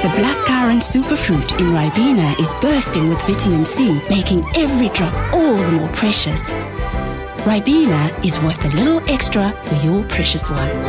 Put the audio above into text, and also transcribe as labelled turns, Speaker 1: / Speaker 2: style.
Speaker 1: The blackcurrant superfruit in Ribena is bursting with vitamin C, making every drop all the more precious. Ribena is worth a little extra for your precious one.